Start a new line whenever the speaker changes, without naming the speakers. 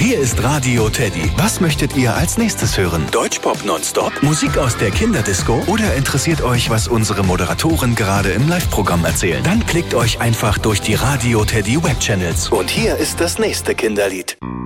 Hier ist Radio Teddy. Was möchtet ihr als nächstes hören? Deutschpop nonstop? Musik aus der Kinderdisco? Oder interessiert euch, was unsere Moderatoren gerade im Live-Programm erzählen? Dann klickt euch einfach durch die Radio Teddy Webchannels. Und hier ist das nächste Kinderlied.